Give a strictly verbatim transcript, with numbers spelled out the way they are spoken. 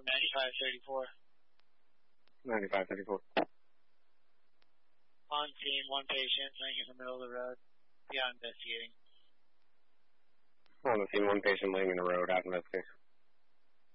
from ninety-five thirty-four. ninety-five thirty-four. On scene, one patient laying in the middle of the road. Beyond investigating. On the scene, one patient laying in the road, out investigating.